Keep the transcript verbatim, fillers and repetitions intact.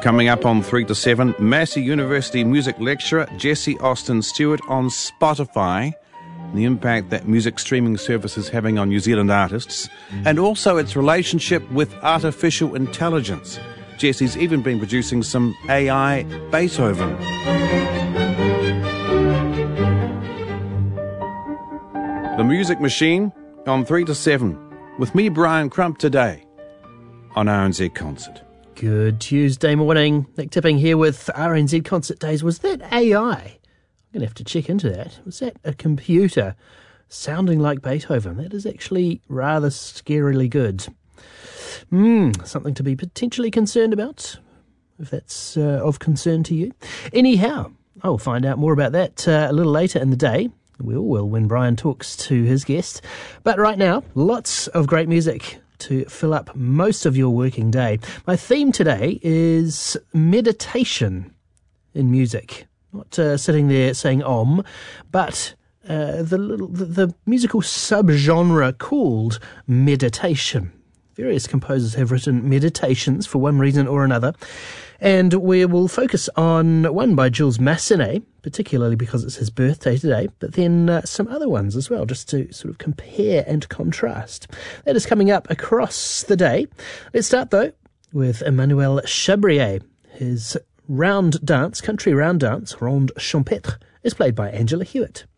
Coming up on three to seven, Massey University music lecturer Jessie Austin Stewart on Spotify, the impact that music streaming service is having on New Zealand artists, and also its relationship with artificial intelligence. Jessie's even been producing some A I Beethoven. The Music Machine on three to seven, with me, Brian Crump, today on R N Z Concert. Good Tuesday morning. Nick Tipping here with R N Z Concert Days. Was that A I? I'm going to have to check into that. Was that a computer sounding like Beethoven? That is actually rather scarily good. Hmm, something to be potentially concerned about, if that's uh, of concern to you. Anyhow, I'll find out more about that uh, a little later in the day. We all will when Brian talks to his guest. But right now, lots of great music to fill up most of your working day. My theme today is meditation in music. Not uh, sitting there saying om, but uh, the, little, the, the musical subgenre called meditation. Various composers have written meditations for one reason or another, and we will focus on one by Jules Massenet, particularly because it's his birthday today, but then uh, some other ones as well, just to sort of compare and contrast. That is coming up across the day. Let's start, though, with Emmanuel Chabrier. His round dance, country round dance, Ronde Champêtre, is played by Angela Hewitt.